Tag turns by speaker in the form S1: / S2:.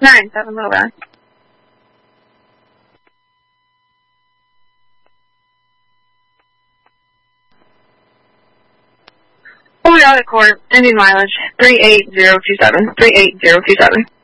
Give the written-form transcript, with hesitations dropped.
S1: 9-7, little back. Fully out of court, ending mileage, 38027, 38027.